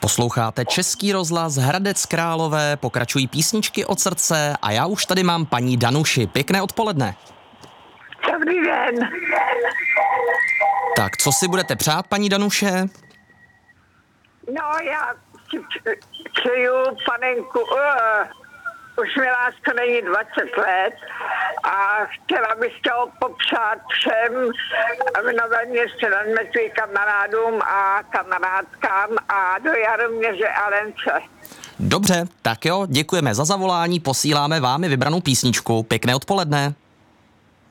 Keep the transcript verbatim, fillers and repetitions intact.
Posloucháte Český rozhlas Hradec Králové, pokračují písničky od srdce a já už tady mám paní Danuši. Pěkné odpoledne. Dobrý den. Tak, co si budete přát, paní Danuše? No, já si přeju panenku, uh, už mi láska není dvacet let a chtěla bych to popřát všem v Novém Městě nad Metují kamarádům a kamarádkám a do Jaroměře Alence. Dobře, tak jo, děkujeme za zavolání, posíláme vámi vybranou písničku. Pěkné odpoledne.